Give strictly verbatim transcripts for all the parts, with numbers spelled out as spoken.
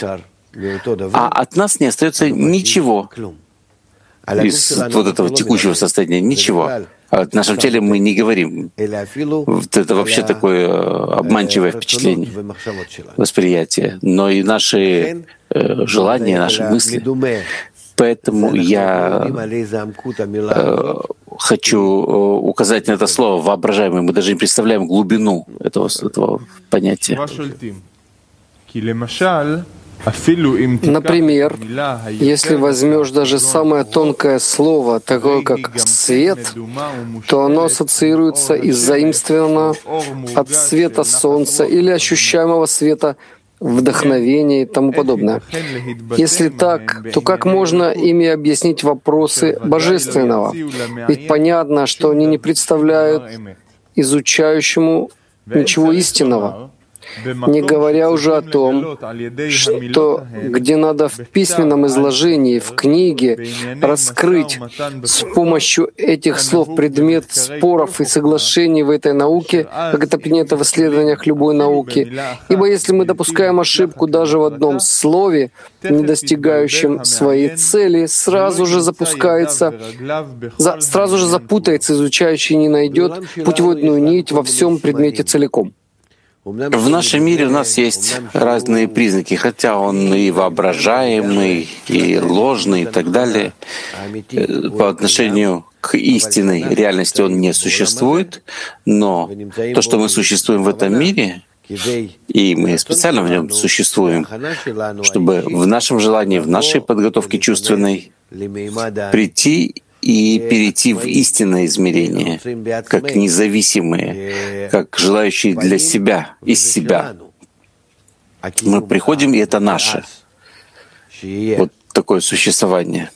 а от нас не остается ничего из вот этого текущего состояния, ничего. А в нашем теле мы не говорим. Вот это вообще такое обманчивое впечатление, восприятие. Но и наши э, желания, наши мысли. Поэтому я э, хочу указать на это слово «воображаемый». Мы даже не представляем глубину этого, этого понятия. Например, если возьмешь даже самое тонкое слово, такое как «свет», то оно ассоциируется и заимствовано от света солнца или ощущаемого света вдохновения и тому подобное. Если так, то как можно ими объяснить вопросы Божественного? Ведь понятно, что они не представляют изучающему ничего истинного. Не говоря уже о том, что где надо в письменном изложении, в книге раскрыть с помощью этих слов предмет споров и соглашений в этой науке, как это принято в исследованиях любой науки. Ибо если мы допускаем ошибку даже в одном слове, не достигающем своей цели, сразу же запускается, за, сразу же запутается изучающий и не найдет путеводную нить во всем предмете целиком. В нашем мире у нас есть разные признаки, хотя он и воображаемый, и ложный, и так далее. По отношению к истинной реальности он не существует, но то, что мы существуем в этом мире, и мы специально в нем существуем, чтобы в нашем желании, в нашей подготовке чувственной прийти и перейти в истинное измерение, как независимые, как желающие для себя, из себя. Мы приходим, и это наше. Вот такое существование.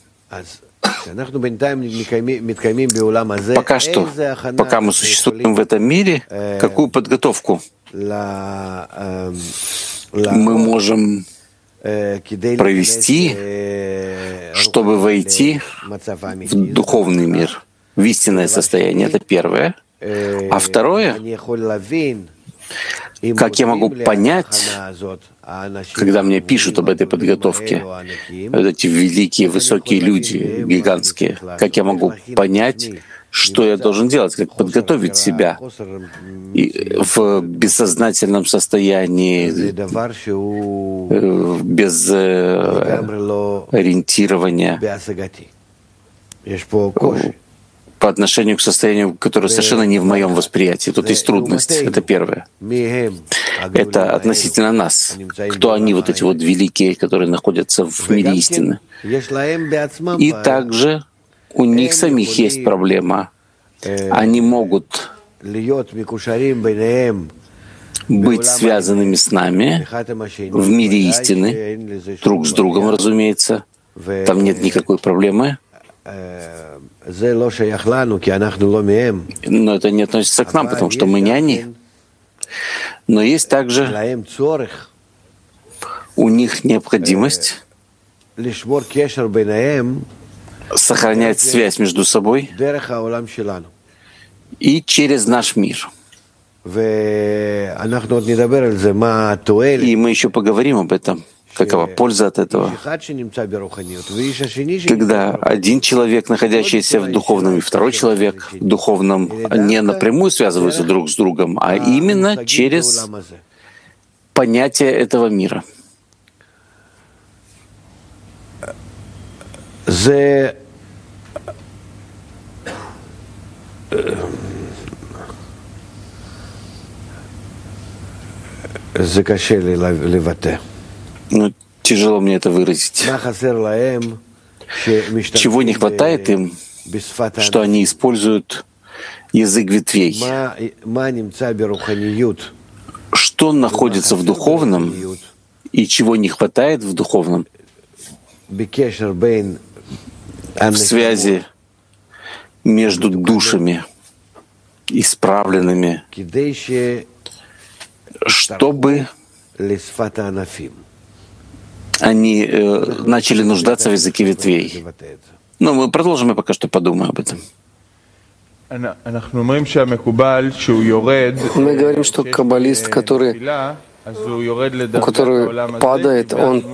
Пока что, пока мы существуем в этом мире, какую подготовку мы можем провести, чтобы войти в духовный мир, в истинное состояние. Это первое. А второе, как я могу понять, когда мне пишут об этой подготовке, вот эти великие, высокие люди, гигантские, как я могу понять, что я должен делать, как подготовить себя и в бессознательном состоянии, без ориентирования по отношению к состоянию, которое совершенно не в моем восприятии. Тут есть трудность. Это первое. Это относительно нас. Кто они, вот эти вот великие, которые находятся в мире истины. И также у них самих есть проблема. Они могут быть связанными с нами в мире истины, друг с другом, разумеется. Там нет никакой проблемы. Но это не относится к нам, потому что мы не они. Но есть также у них необходимость сохранять связь между собой и через наш мир. И мы еще поговорим об этом, какова польза от этого. Когда один человек, находящийся в духовном, и второй человек в духовном, не напрямую связываются друг с другом, а именно через понятие этого мира. Ну, тяжело мне это выразить. Чего не хватает им, что они используют язык ветвей? Что находится в духовном и чего не хватает в духовном в связи между душами, исправленными, чтобы они э, начали нуждаться в языке ветвей. Но мы продолжим, я пока что подумаю об этом. Мы говорим, что каббалист, который, который падает, он